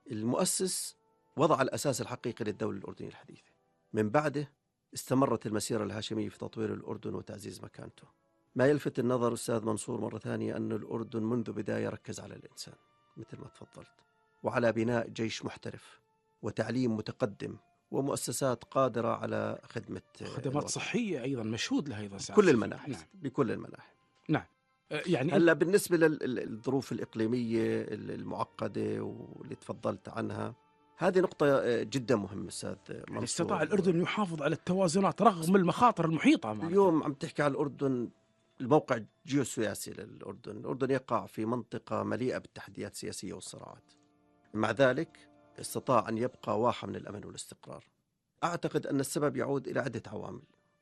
المؤسس وضع الأساس الحقيقي للدولة الأردنية الحديثة. من بعده استمرت المسيرة الهاشمية في تطوير الأردن وتعزيز مكانته. ما يلفت النظر أستاذ منصور مرة ثانية أن الأردن منذ بداية ركز على الإنسان مثل ما تفضلت، وعلى بناء جيش محترف وتعليم متقدم ومؤسسات قادرة على خدمة خدمات الوطن. صحية أيضا مشهود لها أيضا بكل المناحي. نعم. بكل المناحي. نعم. يعني هلا بالنسبة للظروف الإقليمية المعقدة واللي تفضلت عنها، هذه نقطة جدا مهمة أستاذ منصور. يعني استطاع الأردن يحافظ على التوازنات رغم المخاطر المحيطة معنا. اليوم عم تحكي على الأردن، الموقع الجيوسياسي للأردن، الأردن يقع في منطقة مليئة بالتحديات السياسية والصراعات، مع ذلك استطاع أن يبقى واحة من الأمن والاستقرار. أعتقد أن السبب يعود إلى عدة عوامل،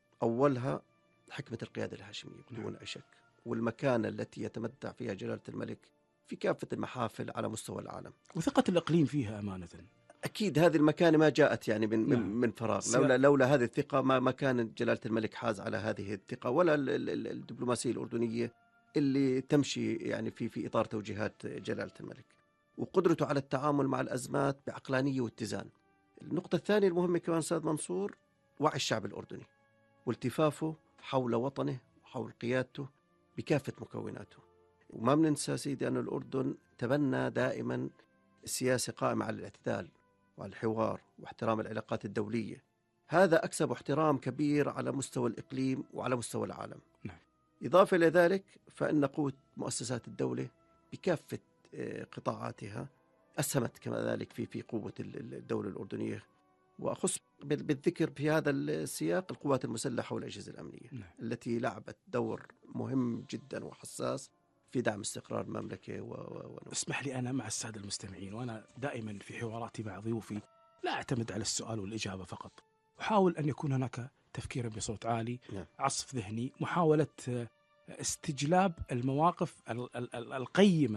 أولها حكمة القيادة الهاشمية بدون أي شك، والمكانة التي يتمتع فيها جلالة الملك في كافة المحافل على مستوى العالم، وثقة الإقليم فيها أمانة. أكيد هذه المكانة ما جاءت يعني من فراغ. لولا هذه الثقة ما كان جلالة الملك حاز على هذه الثقة، ولا الدبلوماسية الأردنية اللي تمشي يعني في إطار توجيهات جلالة الملك، وقدرته على التعامل مع الأزمات بعقلانية واتزان. النقطة الثانية المهمة كمان أستاذ منصور، وعي الشعب الأردني والتفافه حول وطنه وحول قيادته بكافة مكوناته. وما بننسى سيدي أن الأردن تبنى دائما سياسة قائمة على الاعتدال وعلى الحوار واحترام العلاقات الدولية. هذا أكسب احترام كبير على مستوى الإقليم وعلى مستوى العالم. نعم. إضافة إلى ذلك فإن قوة مؤسسات الدولة بكافة قطاعاتها أسهمت كذلك في قوة الدولة الأردنية، وأخص بالذكر في هذا السياق القوات المسلحة والأجهزة الأمنية. نعم. التي لعبت دور مهم جدا وحساس في دعم استقرار المملكة اسمح لي أنا مع السادة المستمعين، وأنا دائما في حواراتي مع ضيوفي لا أعتمد على السؤال والإجابة فقط، أحاول أن يكون هناك تفكير بصوت عالي. نعم. عصف ذهني، محاولة استجلاب المواقف القيمة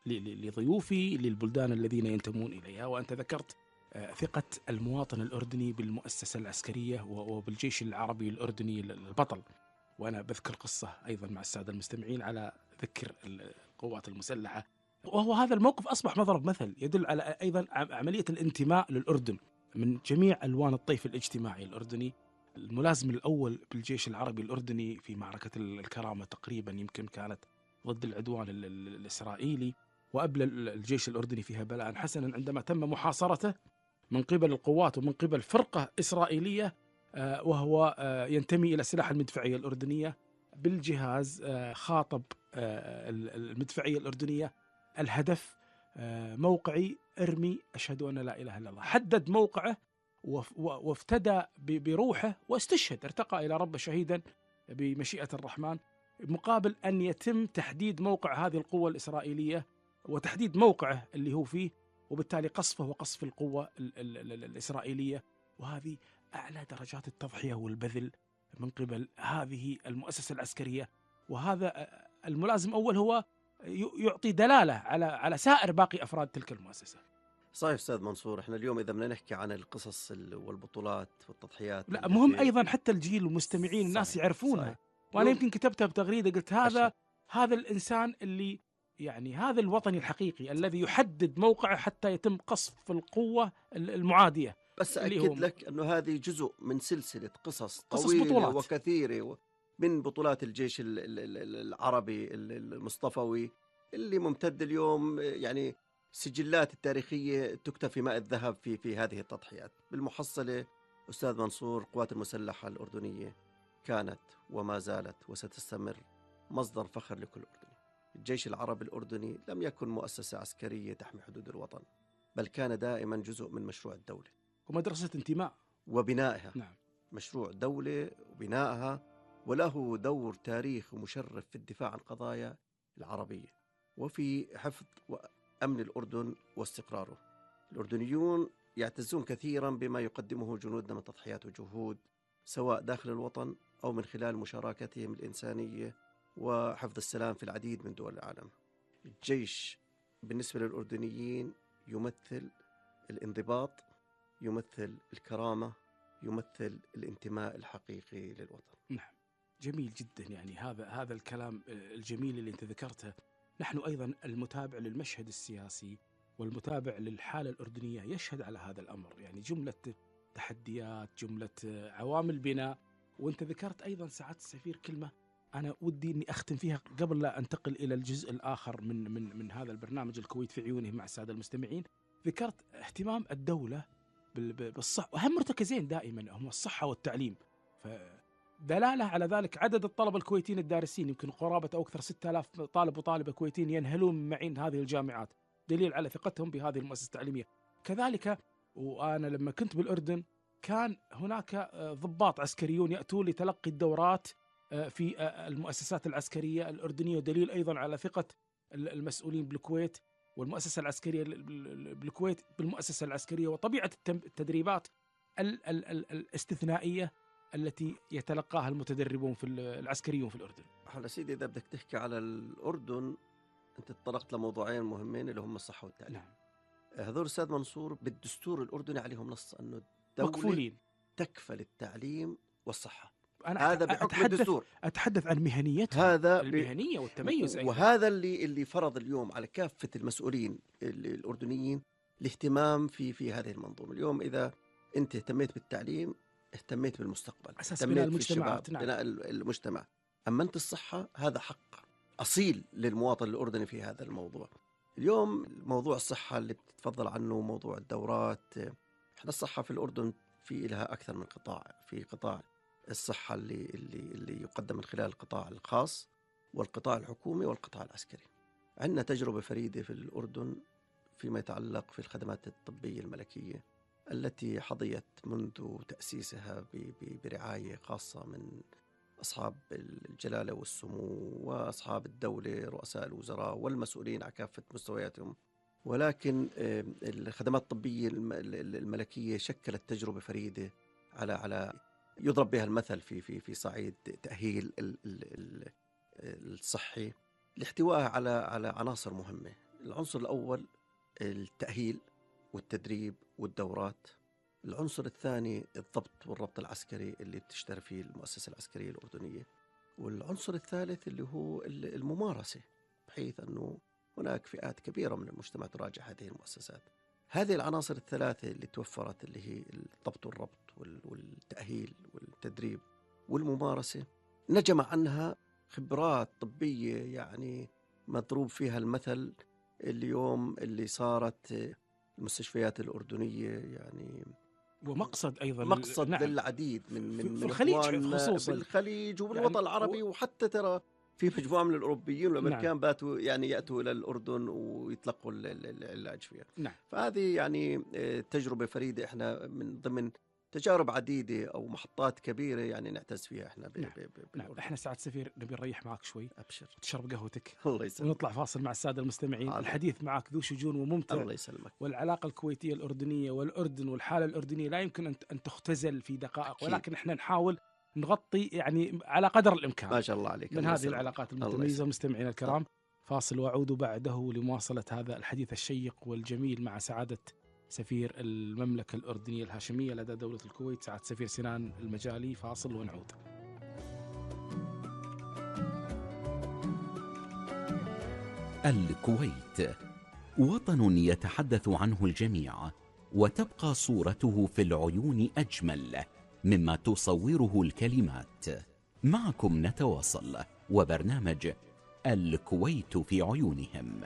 لضيوفي للبلدان الذين ينتمون إليها. وأنت ذكرت ثقة المواطن الأردني بالمؤسسة العسكرية وبالجيش العربي الأردني البطل، وأنا بذكر قصة أيضا مع السادة المستمعين على ذكر القوات المسلحة، وهو هذا الموقف أصبح مضرب مثل يدل على أيضا عملية الانتماء للأردن من جميع ألوان الطيف الاجتماعي الأردني. الملازم الأول بالجيش العربي الأردني في معركة الكرامة تقريبا يمكن كانت ضد العدوان الإسرائيلي، وأبلى الجيش الأردني فيها بلاء حسنا عندما تم محاصرته من قبل القوات ومن قبل فرقة إسرائيلية، وهو ينتمي إلى السلاح المدفعية الأردنية بالجهاز. خاطب المدفعية الأردنية الهدف موقعي ارمي أشهد أن لا إله إلا الله. حدد موقعه وافتدى بروحه واستشهد، ارتقى إلى رب شهيدا بمشيئة الرحمن، مقابل أن يتم تحديد موقع هذه القوة الإسرائيلية وتحديد موقعه اللي هو فيه، وبالتالي قصفه وقصف القوة الإسرائيلية. وهذه أعلى درجات التضحية والبذل من قبل هذه المؤسسة العسكرية، وهذا الملازم أول هو يعطي دلالة على سائر باقي أفراد تلك المؤسسة. صحيح أستاذ منصور، إحنا اليوم إذا بدنا نحكي عن القصص والبطولات والتضحيات، لا مهم أيضا حتى الجيل والمستمعين الناس يعرفونها. صحيح. وأنا يمكن كتبتها بتغريدة قلت هذا الإنسان اللي يعني هذا الوطني الحقيقي الذي يحدد موقعه حتى يتم قصف القوة المعادية. بس أكد لك أنه هذه جزء من سلسلة قصص طويلة بطولات. وكثيرة من بطولات الجيش العربي المصطفوي اللي ممتد اليوم، يعني سجلات التاريخية تكتب في ماء الذهب في هذه التضحيات. بالمحصلة أستاذ منصور، القوات المسلحة الأردنية كانت وما زالت وستستمر مصدر فخر لكل أردني. الجيش العربي الأردني لم يكن مؤسسة عسكرية تحمي حدود الوطن، بل كان دائما جزء من مشروع الدولة ومدرسة انتماء وبنائها. نعم. مشروع دولة وبنائها، وله دور تاريخي ومشرف في الدفاع عن قضايا العربية وفي حفظ أمن الأردن واستقراره. الأردنيون يعتزون كثيرا بما يقدمه جنودنا من تضحيات وجهود، سواء داخل الوطن أو من خلال مشاركتهم الإنسانية وحفظ السلام في العديد من دول العالم. الجيش بالنسبة للأردنيين يمثل الانضباط، يمثل الكرامة، يمثل الانتماء الحقيقي للوطن. نعم، جميل جدا. يعني هذا الكلام الجميل اللي انت ذكرته. نحن أيضا المتابع للمشهد السياسي والمتابع للحالة الأردنية يشهد على هذا الأمر. يعني جملة تحديات، جملة عوامل بناء. وانت ذكرت أيضا سعادة السفير كلمة أنا ودي أني أختم فيها قبل لا أنتقل إلى الجزء الآخر من هذا البرنامج الكويت في عيونه مع السادة المستمعين. ذكرت اهتمام الدولة بالصحة، وأهم مرتكزين دائما هم الصحة والتعليم. فدلالة على ذلك عدد الطلبة الكويتيين الدارسين، يمكن قرابة أو أكثر 6000 طالب وطالبة كويتيين ينهلون من معين هذه الجامعات، دليل على ثقتهم بهذه المؤسسة التعليمية. كذلك وأنا لما كنت بالأردن كان هناك ضباط عسكريون يأتون لتلقي الدورات في المؤسسات العسكرية الأردنية، دليل أيضا على ثقة المسؤولين بالكويت والمؤسسة العسكرية بالكويت بالمؤسسة العسكرية، وطبيعة التدريبات الاستثنائية التي يتلقاها المتدربون في العسكريون في الأردن. هلا سيدي، إذا بدك تحكي على الأردن أنت تطرقت لموضوعين مهمين اللي هم الصحة والتعليم. نعم. هذول أستاذ منصور بالدستور الأردني عليهم نص أنه الدولة مكفولين تكفل التعليم والصحة. أنا هذا بحكم الدستور. أتحدث عن مهنيتهم، هذا المهنية والتميز أيضا. وهذا اللي فرض اليوم على كافة المسؤولين الأردنيين الاهتمام في هذه المنظومة. اليوم إذا أنت اهتميت بالتعليم اهتميت بالمستقبل، أساس بناء المجتمعات. نعم. بناء المجتمع. أما أنت الصحة هذا حق أصيل للمواطن الأردني في هذا الموضوع. اليوم موضوع الصحة اللي بتتفضل عنه، موضوع الدورات، احنا الصحة في الأردن في لها أكثر من قطاع. في قطاع الصحة اللي يقدم من خلال القطاع الخاص والقطاع الحكومي والقطاع العسكري. عندنا تجربة فريدة في الأردن فيما يتعلق في الخدمات الطبية الملكية التي حظيت منذ تأسيسها برعاية خاصة من أصحاب الجلالة والسمو وأصحاب الدولة، رؤساء الوزراء والمسؤولين على كافة مستوياتهم. ولكن الخدمات الطبية الملكية شكلت تجربة فريدة على يضرب بها المثل في صعيد تأهيل الصحي لاحتوائها على عناصر مهمة. العنصر الأول التأهيل والتدريب والدورات. العنصر الثاني الضبط والربط العسكري اللي بتشتغل فيه المؤسسة العسكرية الأردنية. والعنصر الثالث اللي هو الممارسة، بحيث أنه هناك فئات كبيرة من المجتمع تراجع هذه المؤسسات. هذه العناصر الثلاثة اللي توفرت اللي هي الضبط والربط والتأهيل والتدريب والممارسة نجم عنها خبرات طبية يعني مضروب فيها المثل اليوم اللي صارت المستشفيات الأردنية يعني ومقصد أيضا مقصد نعم. للعديد من في الخليج خصوصا، بالخليج وبالوطن يعني العربي وحتى ترى في مجموعة من الأوروبيين والأمريكان نعم. باتوا يعني يأتوا إلى الأردن ويتلقوا العلاج فيها. نعم. فهذه يعني تجربة فريدة، إحنا من ضمن تجارب عديدة أو محطات كبيرة يعني نعتز فيها إحنا نعم. إحنا سعادة السفير نبي نريح معك شوي. أبشر تشرب قهوتك. الله يسلمك. ونطلع فاصل مع السادة المستمعين. الحديث معك ذو شجون وممتع. الله يسلمك. والعلاقة الكويتية الأردنية والأردن والحالة الأردنية لا يمكن أن تختزل في دقائق أكيد. ولكن إحنا نحاول نغطي يعني على قدر الإمكان ما شاء الله عليك من هذه العلاقات المتميزة. مستمعينا الكرام، فاصل وأعود بعده لمواصلة هذا الحديث الشيق والجميل مع سعادة سفير المملكة الأردنية الهاشمية لدى دولة الكويت سعادة سفير سنان المجالي. فاصل ونعود. الكويت وطن يتحدث عنه الجميع، وتبقى صورته في العيون أجمل مما تصوره الكلمات. معكم نتواصل وبرنامج الكويت في عيونهم.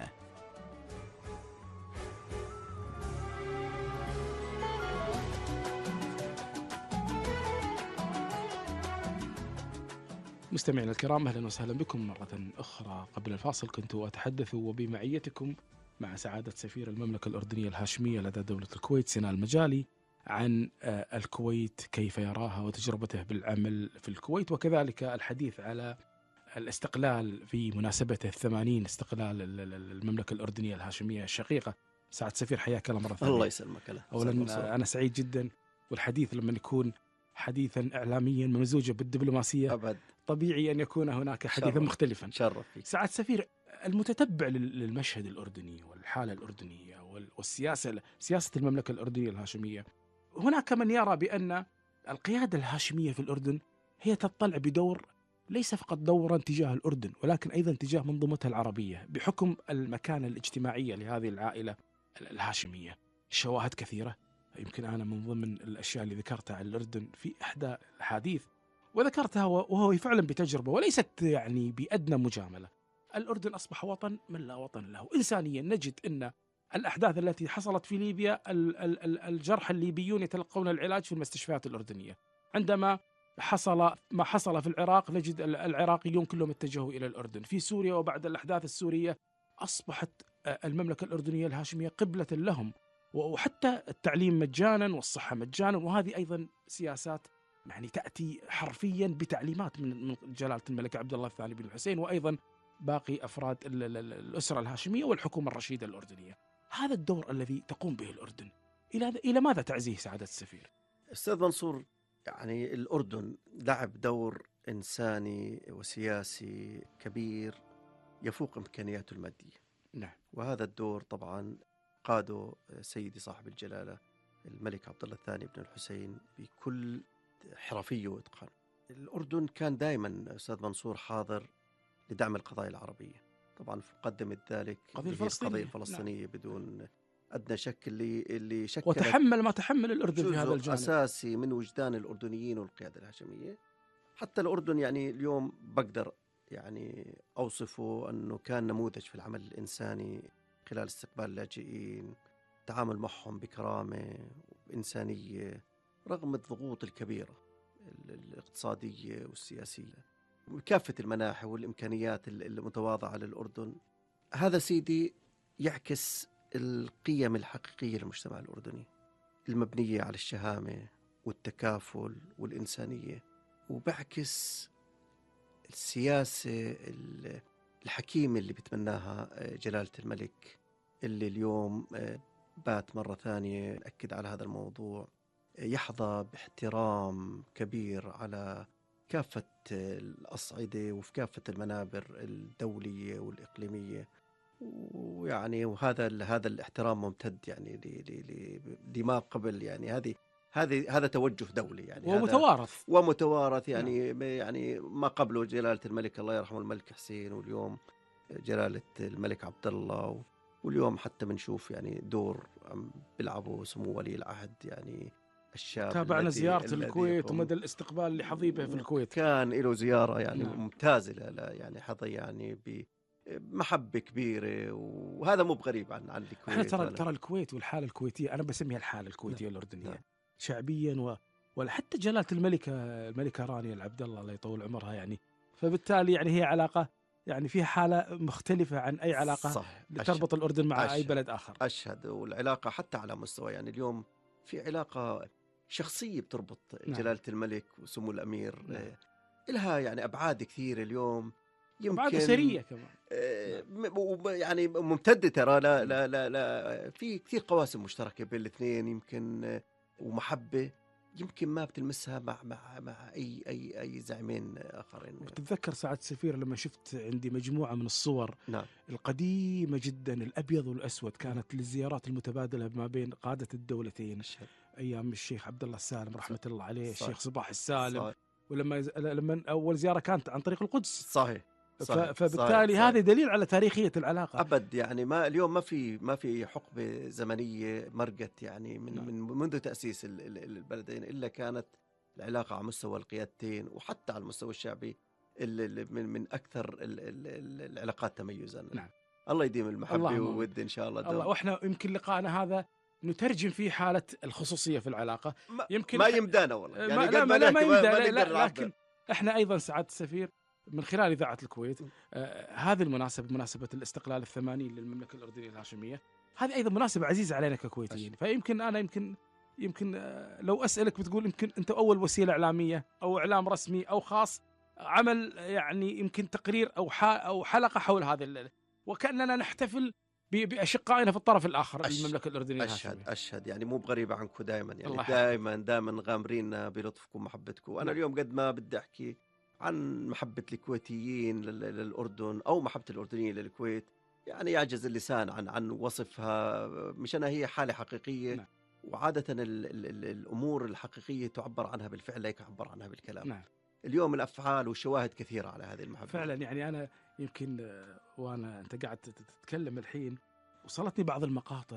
مستمعينا الكرام، أهلا وسهلا بكم مرة أخرى. قبل الفاصل كنت أتحدث وبمعيتكم مع سعادة سفير المملكة الأردنية الهاشمية لدى دولة الكويت سنان المجالي عن الكويت كيف يراها وتجربته بالعمل في الكويت، وكذلك الحديث على الاستقلال في مناسبة 80 استقلال المملكة الأردنية الهاشمية الشقيقة. سعادة السفير حياك الله مرة ثانية. الله يسلمك. أولا أنا سعيد جدا، والحديث لما يكون حديثا إعلاميا ممزوجا بالدبلوماسية أبد طبيعي أن يكون هناك حديثا مختلفا. شرف فيك. سعادة السفير، المتتبع للمشهد الأردني والحالة الأردنية والسياسة، سياسة المملكة الأردنية الهاشمية، هناك من يرى بأن القيادة الهاشمية في الأردن هي تطلع بدور ليس فقط دورا تجاه الأردن ولكن أيضا تجاه منظومتها العربية بحكم المكانة الاجتماعية لهذه العائلة الهاشمية. شواهد كثيرة، يمكن أنا من ضمن الأشياء اللي ذكرتها عن الأردن في إحدى الأحاديث، وذكرتها وهو فعلا بتجربة وليست يعني بأدنى مجاملة. الأردن أصبح وطن من لا وطن له. إنسانيا نجد أن الأحداث التي حصلت في ليبيا، الجرحى الليبيون يتلقون العلاج في المستشفيات الأردنية. عندما حصل ما حصل في العراق، نجد العراقيون كلهم اتجهوا إلى الأردن. في سوريا وبعد الأحداث السورية أصبحت المملكة الأردنية الهاشمية قبلة لهم، وحتى التعليم مجانا والصحة مجانا. وهذه أيضا سياسات يعني تأتي حرفيا بتعليمات من جلالة الملك عبد الله الثاني بن الحسين، وأيضا باقي أفراد الأسرة الهاشمية والحكومة الرشيدة الأردنية. هذا الدور الذي تقوم به الأردن، إلى ماذا تعزيه سعادة السفير؟ أستاذ منصور، يعني الأردن لعب دور إنساني وسياسي كبير يفوق إمكانياته المادية. نعم. وهذا الدور طبعا قاده سيدي صاحب الجلالة الملك عبد الله الثاني بن الحسين بكل حرفية وإتقان. الأردن كان دائما أستاذ منصور حاضر لدعم القضايا العربية، طبعا في مقدمة ذلك القضية الفلسطينية. نعم. بدون أدنى شك اللي شكل وتحمل ما تحمل الأردن في هذا الجانب، أساسي من وجدان الأردنيين والقيادة الهاشمية. حتى الأردن يعني اليوم بقدر يعني أوصفه أنه كان نموذج في العمل الإنساني خلال استقبال اللاجئين، التعامل معهم بكرامة وإنسانية رغم الضغوط الكبيرة الاقتصادية والسياسية وكافة المناحي والإمكانيات المتواضعة للأردن. هذا سيدي يعكس القيم الحقيقية للمجتمع الأردني المبنية على الشهامة والتكافل والإنسانية، وبعكس السياسة الحكيمة اللي بتمناها جلالة الملك، اللي اليوم بات مرة ثانية نأكد على هذا الموضوع، يحظى باحترام كبير على كافة الأصعدة وفي كافة المنابر الدولية والإقليمية. ويعني وهذا الاحترام ممتد يعني لما قبل، يعني هذا توجه دولي يعني ومتوارث يعني ما قبله جلالة الملك الله يرحمه الملك حسين، واليوم جلالة الملك عبد الله، واليوم حتى بنشوف يعني دور عم بيلعبوا سمو ولي العهد يعني الشاب. تابعنا زيارة الكويت ومدى الاستقبال لحضيبه في الكويت، كان له زيارة يعني ممتازة يعني حظى يعني بمحبة كبيرة، وهذا مو بغريب عن الكويت. احنا ترى الكويت والحالة الكويتية، أنا بسميها الحالة الكويتية الأردنية شعبيا وحتى جلالة الملكة رانيا العبد الله الله يطول عمرها يعني، فبالتالي يعني هي علاقة يعني فيها حالة مختلفة عن أي علاقة تربط الأردن مع أي بلد آخر. أشهد. والعلاقة حتى على مستوى يعني اليوم في علاقة شخصية بتربط جلالة الملك وسمو الأمير. إلها يعني أبعاد كثيرة اليوم، يمكن أبعاد أسرية كمان يعني ممتدة ترى. لا في كثير قواسم مشتركة بين الاثنين يمكن، ومحبة يمكن ما بتلمسها مع أي زعيمين آخرين. وتتذكر سعادة السفير لما شفت عندي مجموعة من الصور القديمة جدا الأبيض والأسود، كانت للزيارات المتبادلة ما بين قادة الدولتين أيام الشيخ عبد الله السالم رحمة الله عليه، الشيخ صباح السالم. ولما أول زيارة كانت عن طريق القدس. صحيح. فبالتالي هذا دليل على تاريخية العلاقة. أبد يعني اليوم ما في حقبة زمنية مرقت يعني من منذ تأسيس البلدين إلا كانت العلاقة على مستوى القيادتين وحتى على المستوى الشعبي من أكثر العلاقات تميزا. نعم. الله يديم المحبة وود إن شاء الله. وإحنا يمكن لقاءنا هذا نترجم فيه حالة الخصوصية في العلاقة. يمكن ما يمدانا والله يعني ما يمدانا، لكن إحنا أيضا سعادة السفير من خلال إذاعة الكويت هذه المناسبة، مناسبة الاستقلال الثمانين للمملكة الأردنية الهاشمية، هذه أيضا مناسبة عزيزة علينا ككويتيين. فيمكن أنا يمكن لو أسألك بتقول يمكن أنت أول وسيلة إعلامية أو إعلام رسمي أو خاص عمل يعني يمكن تقرير أو حلقة حول هذا، وكأننا نحتفل بأشقائنا في الطرف الآخر المملكة الأردنية الهاشمية. أشهد يعني مو بغريبة عنكم دائما يعني دائما غامرين بلطفكم ومحبتكم. أنا اليوم قد ما بدي أحكي عن محبة الكويتيين للأردن أو محبة الأردنيين للكويت يعني يعجز اللسان عن وصفها، مشان هي حالة حقيقية. وعادة الأمور الحقيقية تعبر عنها بالفعل لا يعبر عنها بالكلام. اليوم الأفعال والشواهد كثيرة على هذه المحبة فعلا. يعني أنا يمكن أنت قاعد تتكلم الحين وصلتني بعض المقاطع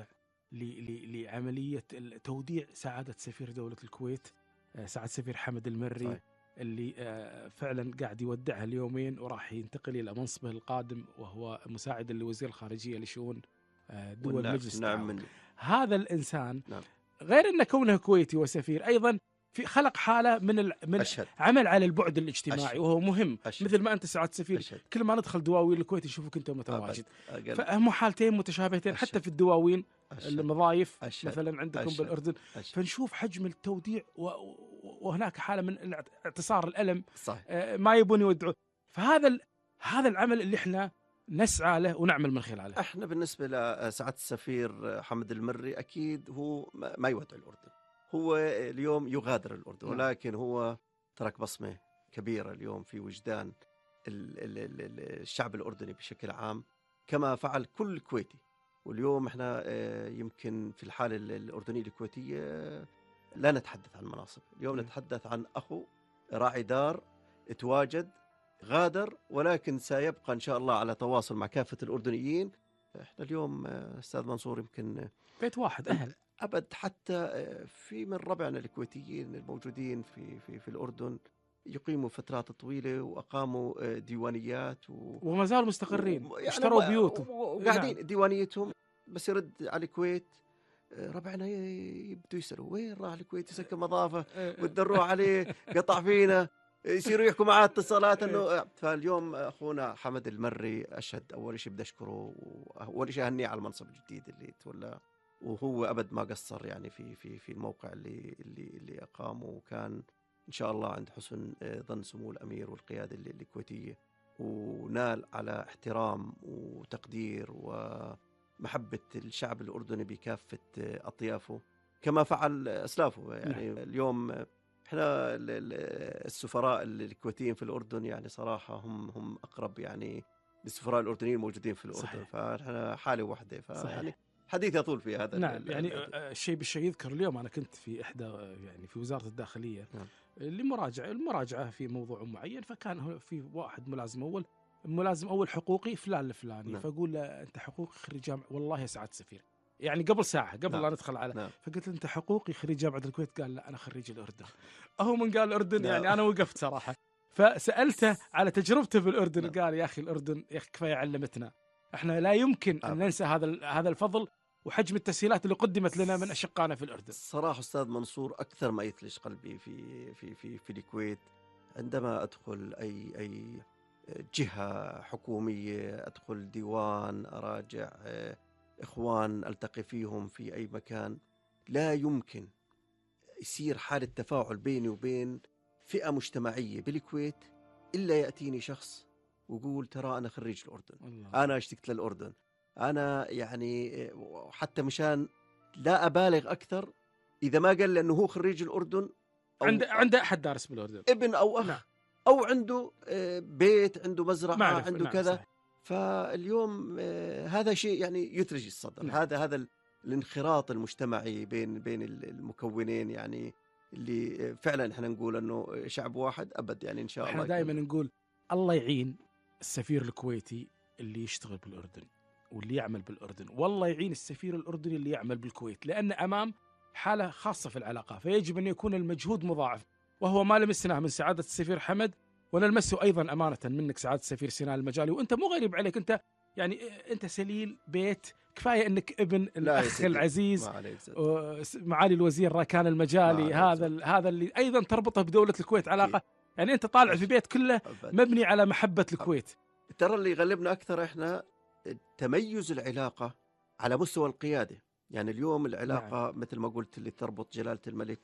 لعملية توديع سعادة سفير دولة الكويت سعادة سفير حمد المري. صحيح. اللي فعلا قاعد يودعها اليومين وراح ينتقل إلى منصبه القادم، وهو مساعد لوزير الخارجية لشؤون دول مجلس التعاون. هذا الإنسان غير أنه كونه كويتي وسفير، أيضا في خلق حالة من عمل على البعد الاجتماعي، وهو مهم. مثل ما أنت سعادة سفير كل ما ندخل دواوين الكويت يشوفوك أنت متواجد، فهم حالتين متشابهتين حتى في الدواوين المضايف مثلا عندكم بالأردن. فنشوف حجم التوديع وهناك حالة من اعتصار الألم. ما يبون يودعوا. هذا العمل اللي احنا نسعى له ونعمل من خلاله. احنا بالنسبة لسعادة السفير حمد المري أكيد هو ما يودع الأردن، هو اليوم يغادر الأردن، ولكن هو ترك بصمة كبيرة اليوم في وجدان الشعب الأردني بشكل عام، كما فعل كل كويتي. واليوم احنا يمكن في الحالة الأردنية الكويتية لا نتحدث عن مناصب، اليوم نتحدث عن أخو راعي دار تواجد غادر، ولكن سيبقى إن شاء الله على تواصل مع كافة الأردنيين. احنا اليوم أستاذ منصور يمكن بيت واحد أهل أبد، حتى في من ربعنا الكويتيين الموجودين في الأردن يقيموا فترات طويلة وأقاموا ديوانيات وما زالوا مستقرين، اشتروا بيوتهم وقاعدين ديوانيتهم. بس يرد على الكويت ربعنا يبدوا يسألوا وين راح الكويت يسكن مضافة وتدروا عليه قطع فينا، يصيروا يحكوا معاه اتصالات انه. فاليوم اخونا حمد المري اشهد اول شيء بدي اشكره، واول شيء اهنيه على المنصب الجديد اللي تولى، وهو ابد ما قصر يعني في الموقع اللي اقامه، وكان ان شاء الله عند حسن ظن سمو الامير والقياده الكويتيه، ونال على احترام وتقدير ومحبه الشعب الاردني بكافه اطيافه كما فعل اسلافه. يعني اليوم احنا السفراء الكويتيين في الأردن يعني صراحة هم أقرب يعني للسفراء الأردنيين الموجودين في الأردن. صحيح. فاحنا حالة واحدة، فيعني حديث يطول في هذا. نعم. يعني الشيء بالشيء يذكر، اليوم أنا كنت في إحدى يعني في وزارة الداخلية المراجعة في موضوع معين، فكان في واحد ملازم أول حقوقي فلان الفلاني. فأقول له أنت حقوقي خريج جامعة، والله يا سعادة السفير يعني قبل ساعة قبل لا ندخل على فقلت له أنت حقوقي خريج جامعة الكويت؟ قال لا أنا خريج الأردن. هو من قال الأردن يعني أنا وقفت صراحة. فسألته على تجربته في الأردن. قال يا أخي الأردن يا أخي كفاية علمتنا، إحنا لا يمكن أن ننسى هذا الفضل وحجم التسهيلات اللي قدمت لنا من أشقائنا في الأردن. صراحة أستاذ منصور أكثر ما يثلج قلبي في الكويت عندما أدخل أي جهة حكومية، أدخل ديوان، أراجع إخوان ألتقي فيهم في أي مكان، لا يمكن يصير حالة تفاعل بيني وبين فئة مجتمعية بالكويت إلا يأتيني شخص ويقول ترى أنا خريج الأردن، الله. أنا اشتقت للأردن، أنا يعني حتى مشان لا أبالغ أكثر إذا ما قال لأنه هو خريج الأردن عنده أحد دارس بالأردن، ابن أو أخ. نعم. أو عنده بيت، عنده مزرعة، عنده نعم. كذا. صحيح. فاليوم هذا شيء يعني يثلج الصدر. نعم. هذا الانخراط المجتمعي بين المكونين، يعني اللي فعلا احنا نقول انه شعب واحد ابد. يعني ان شاء الله احنا دائما نقول الله يعين السفير الكويتي اللي يشتغل بالاردن واللي يعمل بالاردن، والله يعين السفير الاردني اللي يعمل بالكويت، لان امام حاله خاصه في العلاقه، فيجب ان يكون المجهود مضاعف، وهو ما لمسناه من سعاده السفير حمد ونلمسه ايضا امانه منك سعاده السفير سنان المجالي. وانت مو غريب عليك، انت يعني انت سليل بيت، كفايه انك ابن الاخ العزيز معالي الوزير راكان المجالي، هذا اللي ايضا تربطه بدوله الكويت علاقه. يعني انت طالع في بيت كله مبني على محبه الكويت. ترى اللي يغلبنا اكثر احنا تميز العلاقه على مستوى القياده. يعني اليوم العلاقه نعم. مثل ما قلت اللي تربط جلاله الملك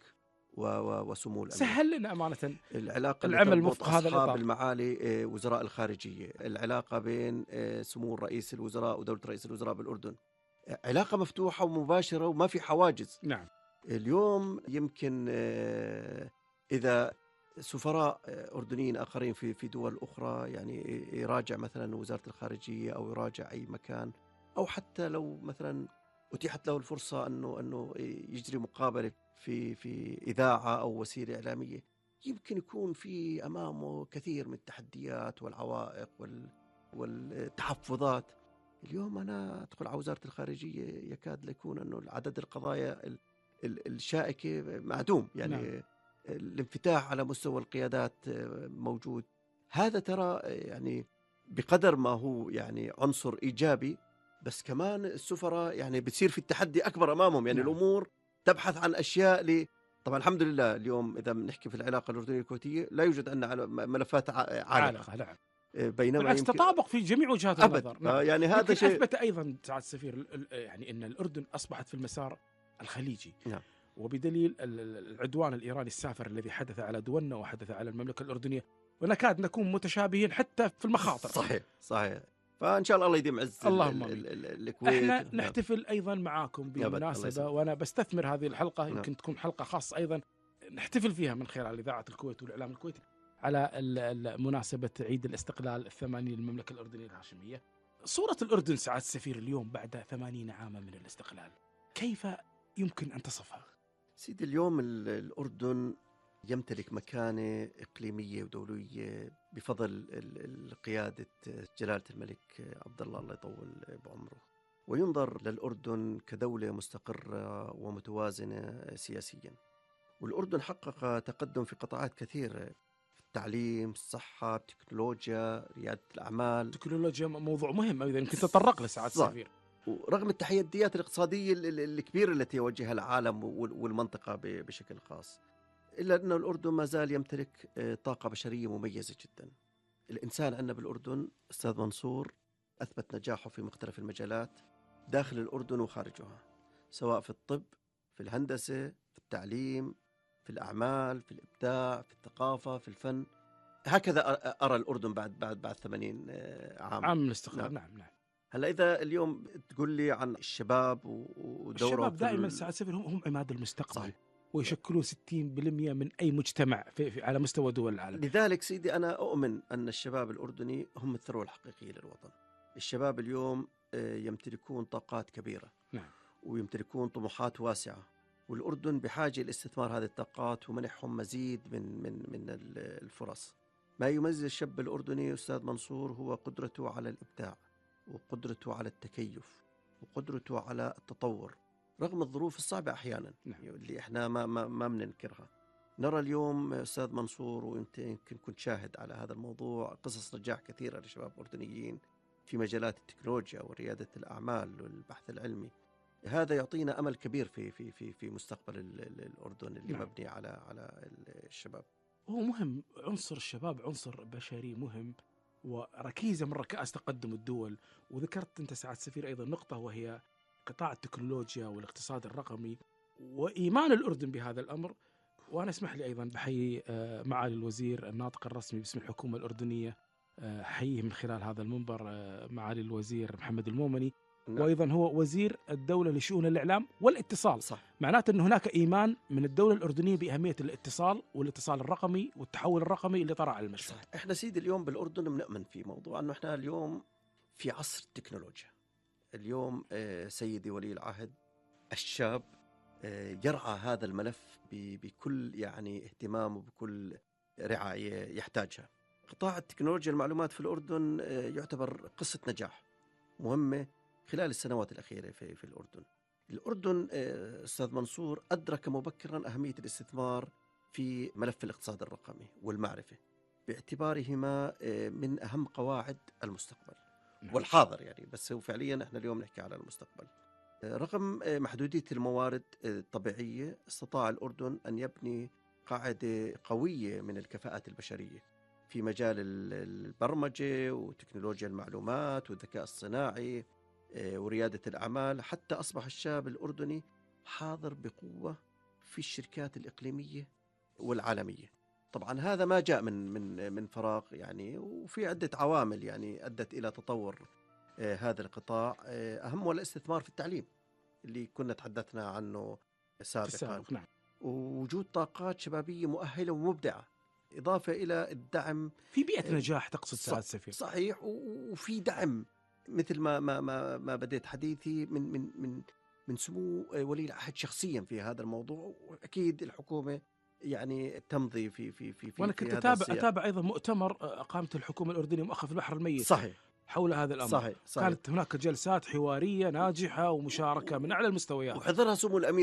وسمو الأمير، سهل لنا أمانة العلاقة العمل وفق أصحاب المعالي وزراء الخارجية، العلاقة بين سمو رئيس الوزراء ودولة رئيس الوزراء بالأردن، علاقة مفتوحة ومباشرة وما في حواجز. نعم. اليوم يمكن إذا سفراء أردنيين آخرين في دول أخرى يعني يراجع مثلا وزارة الخارجية أو يراجع أي مكان، أو حتى لو مثلا أتيحت له الفرصة أنه يجري مقابلة في إذاعة أو وسيلة إعلامية، يمكن يكون في أمامه كثير من التحديات والعوائق والتحفظات. اليوم أنا أدخل على وزارة الخارجية يكاد يكون أنه عدد القضايا الشائكة معدوم، يعني نعم. الانفتاح على مستوى القيادات موجود. هذا ترى يعني بقدر ما هو يعني عنصر إيجابي، بس كمان السفراء يعني بتصير في التحدي أكبر أمامهم، يعني نعم. الأمور تبحث عن أشياء طبعا الحمد لله اليوم إذا بنحكي في العلاقة الأردنية الكويتية لا يوجد عندنا ملفات عالقة. نعم. بينما بالعكس يمكن تطابق في جميع وجهات أبد النظر. نعم. يعني هذا يمكن شيء أثبت أيضا سعادة السفير يعني أن الأردن أصبحت في المسار الخليجي. نعم. وبدليل العدوان الإيراني السافر الذي حدث على دولنا وحدث على المملكة الأردنية، ونكاد نكون متشابهين حتى في المخاطر. صحيح. فإن شاء الله يديم عز اللهم الكويت. احنا نحتفل أيضا معاكم بمناسبة، وأنا بستثمر هذه الحلقة يمكن تكون حلقة خاصة أيضا نحتفل فيها من خلال إذاعة الكويت والإعلام الكويتي على مناسبة عيد الاستقلال 80 للمملكة الأردنية الهاشمية. صورة الأردن سعادة السفير اليوم بعد 80 عاما من الاستقلال كيف يمكن أن تصفها؟ سيدي اليوم الأردن يمتلك مكانة إقليمية ودولية بفضل قيادة جلالة الملك عبد الله يطول بعمره، وينظر للأردن كدولة مستقرة ومتوازنة سياسيا. والأردن حقق تقدم في قطاعات كثيرة، في التعليم، الصحة، التكنولوجيا، ريادة الأعمال. التكنولوجيا موضوع مهم أيضا يمكن تطرق له سعادة السفير. ورغم التحديات الاقتصادية الكبيرة التي يواجهها العالم والمنطقة بشكل خاص، إلا أن الأردن ما زال يمتلك طاقة بشرية مميزة جدا. الإنسان عندنا بالأردن أستاذ منصور أثبت نجاحه في مختلف المجالات داخل الأردن وخارجها، سواء في الطب، في الهندسة، في التعليم، في الأعمال، في الإبداع، في الثقافة، في الفن. هكذا أرى الأردن بعد 80 عام من الاستقلال. نعم. هلا إذا اليوم تقول لي عن الشباب ودورهم، الشباب دائما سعادة السفير هم عماد المستقبل. صحيح. ويشكلون 60% من أي مجتمع على مستوى دول العالم. لذلك سيدي أنا أؤمن أن الشباب الأردني هم الثروة الحقيقية للوطن. الشباب اليوم يمتلكون طاقات كبيرة. نعم. ويمتلكون طموحات واسعة، والأردن بحاجة لاستثمار هذه الطاقات ومنحهم مزيد من الفرص. ما يميز الشاب الأردني أستاذ منصور هو قدرته على الإبداع، وقدرته على التكيف، وقدرته على التطور رغم الظروف الصعبة أحيانا. نعم. اللي إحنا ما بننكرها. نرى اليوم أستاذ منصور، وأنت يمكن كنت شاهد على هذا الموضوع، قصص نجاح كثيرة لشباب أردنيين في مجالات التكنولوجيا وريادة الأعمال والبحث العلمي. هذا يعطينا أمل كبير في مستقبل الأردن اللي مبني على الشباب. هو مهم، عنصر الشباب عنصر بشري مهم وركيزة من ركائز تقدم الدول. وذكرت أنت سعادة السفير أيضا نقطة، وهي قطاع التكنولوجيا والاقتصاد الرقمي وإيمان الأردن بهذا الأمر. وأنا اسمح لي أيضا بحيي معالي الوزير الناطق الرسمي باسم الحكومة الأردنية، حييه من خلال هذا المنبر معالي الوزير محمد المومني. وأيضا هو وزير الدولة لشؤون الإعلام والاتصال. صح. معناته أن هناك إيمان من الدولة الأردنية بأهمية الاتصال والاتصال الرقمي والتحول الرقمي اللي طرأ على المشهد. إحنا سيدي اليوم بالأردن بنؤمن في موضوع أنه إحنا اليوم في عصر التكنولوجيا. اليوم سيدي ولي العهد الشاب يرعى هذا الملف بكل يعني اهتمام وبكل رعاية يحتاجها. قطاع التكنولوجيا المعلومات في الأردن يعتبر قصة نجاح مهمة خلال السنوات الأخيرة في الأردن. الأردن أستاذ منصور أدرك مبكرا أهمية الاستثمار في ملف الاقتصاد الرقمي والمعرفة، باعتبارهما من أهم قواعد المستقبل والحاضر يعني، بس هو فعليا احنا اليوم نحكي على المستقبل. رغم محدودية الموارد الطبيعية، استطاع الأردن أن يبني قاعدة قوية من الكفاءات البشرية في مجال البرمجة وتكنولوجيا المعلومات والذكاء الصناعي وريادة الأعمال، حتى أصبح الشاب الأردني حاضر بقوة في الشركات الإقليمية والعالمية. طبعا هذا ما جاء من فراغ يعني، وفي عدة عوامل يعني أدت إلى تطور هذا القطاع. أهم الاستثمار في التعليم اللي كنا تحدثنا عنه سابقا. نعم. ووجود طاقات شبابية مؤهلة ومبدعة، إضافة إلى الدعم في بيئة نجاح تقصد سعادة السفير. صحيح. وفي دعم مثل ما بديت حديثي من سمو ولي العهد شخصيا في هذا الموضوع، وأكيد الحكومة يعني تمضي في وأنا كنت أتابع أيضا مؤتمر أقامت الحكومة الأردنية مؤخر في البحر الميت. صحيح. حول هذا الأمر. صحيح. كانت هناك جلسات حوارية ناجحة ومشاركة من أعلى المستويات. وحضرها سمو الأمير